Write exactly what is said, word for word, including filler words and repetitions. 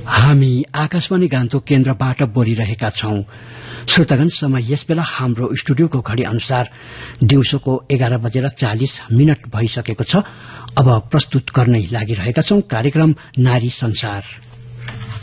हामी आकाशवाणी गान्तोक केन्द्रबाट बोलिरहेका छौं। श्रोतागण, समय यस बेला हाम्रो स्टुडियोको घड़ी अनुसार दिउँसोको एघार बजेर चालिस मिनट भइसकेको छ। अब प्रस्तुत गर्नै लागिरहेका छौं कार्यक्रम नारी संसार।